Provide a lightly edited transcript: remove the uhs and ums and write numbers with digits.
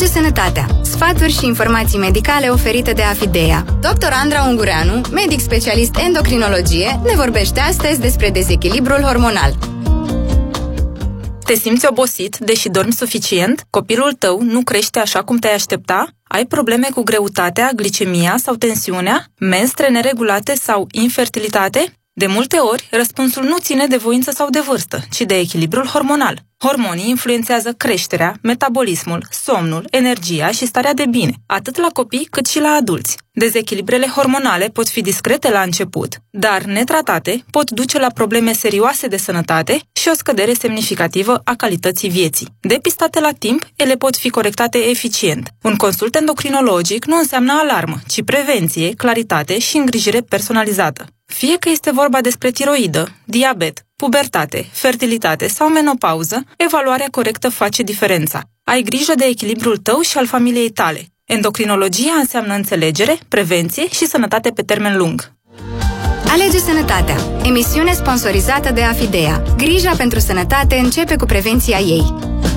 Sănătatea. Sfaturi și informații medicale oferite de Afidea. Dr. Andra Ungureanu, medic specialist endocrinologie, ne vorbește astăzi despre dezechilibrul hormonal. Te simți obosit, deși dormi suficient? Copilul tău nu crește așa cum te-ai aștepta? Ai probleme cu greutatea, glicemia sau tensiunea? Menstre neregulate sau infertilitate? De multe ori, răspunsul nu ține de voință sau de vârstă, ci de echilibrul hormonal. Hormonii influențează creșterea, metabolismul, somnul, energia și starea de bine, atât la copii cât și la adulți. Dezechilibrele hormonale pot fi discrete la început, dar netratate pot duce la probleme serioase de sănătate și o scădere semnificativă a calității vieții. Depistate la timp, ele pot fi corectate eficient. Un consult endocrinologic nu înseamnă alarmă, ci prevenție, claritate și îngrijire personalizată. Fie că este vorba despre tiroidă, diabet, pubertate, fertilitate sau menopauză, evaluarea corectă face diferența. Ai grijă de echilibrul tău și al familiei tale. Endocrinologia înseamnă înțelegere, prevenție și sănătate pe termen lung. Alege Sănătatea, emisiune sponsorizată de Afidea. Grija pentru sănătate începe cu prevenția ei.